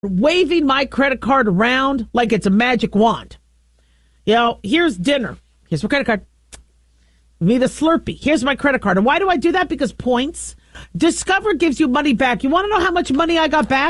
waving my credit card around like it's a magic wand. Here's dinner. Here's my credit card. Me the Slurpee. Here's my credit card. And why do I do that? Because points. Discover gives you money back. You want to know how much money I got back?